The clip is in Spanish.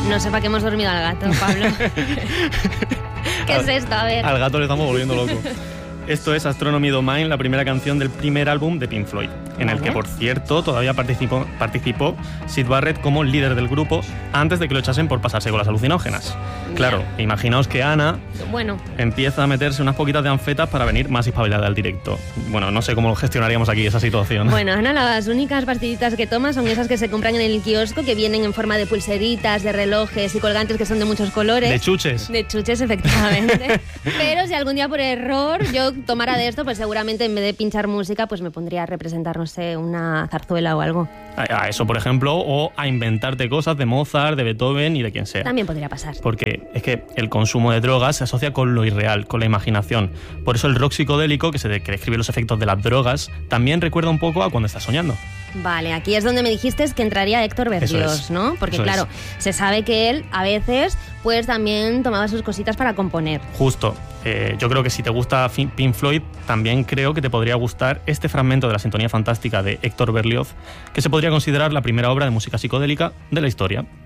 No sé para qué hemos dormido al gato, Pablo. ¿Qué es esto? A ver. Al gato le estamos volviendo loco. Esto es Astronomy Domain, la primera canción del primer álbum de Pink Floyd, en el que, por cierto, todavía participó Syd Barrett como líder del grupo antes de que lo echasen por pasarse con las alucinógenas. Claro, imaginaos que Ana empieza a meterse unas poquitas de anfetas para venir más espabilada al directo. Bueno, no sé cómo gestionaríamos aquí esa situación. Bueno, Ana, las únicas pastillitas que toma son esas que se compran en el kiosco, que vienen en forma de pulseritas, de relojes y colgantes que son de muchos colores. De chuches. De chuches, efectivamente. Pero si algún día por error yo tomara de esto, pues seguramente en vez de pinchar música, pues me pondría a representar, no sé, una zarzuela o algo. A eso, por ejemplo, o a inventarte cosas de Mozart, de Beethoven y de quien sea. También podría pasar. Porque es que el consumo de drogas se asocia con lo irreal, con la imaginación. Por eso el rock psicodélico, que describe los efectos de las drogas, también recuerda un poco a cuando estás soñando. Vale, aquí es donde me dijiste que entraría Héctor Berlioz, ¿no? Porque claro, se sabe que él a veces pues también tomaba sus cositas para componer. Justo. Yo creo que si te gusta Pink Floyd, también creo que te podría gustar este fragmento de la Sintonía Fantástica de Héctor Berlioz, que se podría considerar la primera obra de música psicodélica de la historia.